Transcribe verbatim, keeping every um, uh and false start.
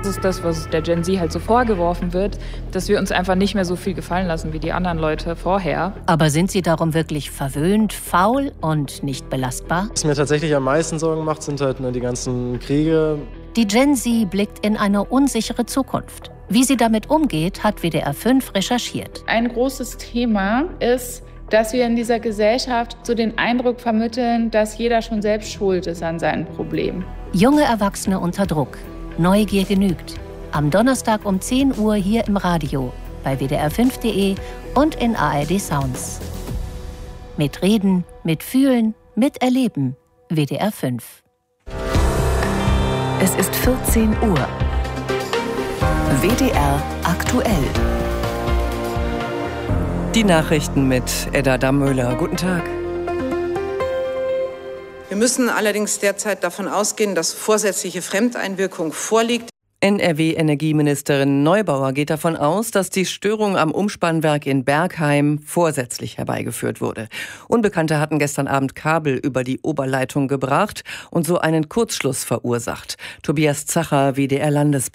ist das, was der Gen Z halt so vorgeworfen wird, dass wir uns einfach nicht mehr so viel gefallen lassen wie die anderen Leute vorher. Aber sind sie darum wirklich verwöhnt, faul und nicht belastbar? Was mir tatsächlich am meisten Sorgen macht, sind halt ne, die ganzen Kriege. Die Gen Z blickt in eine unsichere Zukunft. Wie sie damit umgeht, hat W D R fünf recherchiert. Ein großes Thema ist, dass wir in dieser Gesellschaft so den Eindruck vermitteln, dass jeder schon selbst schuld ist an seinen Problemen. Junge Erwachsene unter Druck. Neugier genügt. Am Donnerstag um zehn Uhr hier im Radio, bei W D R fünf Punkt de und in A R D Sounds. Mit Reden, mit Fühlen, mit Erleben. W D R fünf. Es ist vierzehn Uhr. W D R aktuell. Die Nachrichten mit Edda Dammöhler. Guten Tag. Wir müssen allerdings derzeit davon ausgehen, dass vorsätzliche Fremdeinwirkung vorliegt. N R W-Energieministerin Neubauer geht davon aus, dass die Störung am Umspannwerk in Bergheim vorsätzlich herbeigeführt wurde. Unbekannte hatten gestern Abend Kabel über die Oberleitung gebracht und so einen Kurzschluss verursacht. Tobias Zacher, W D R-Landespresse.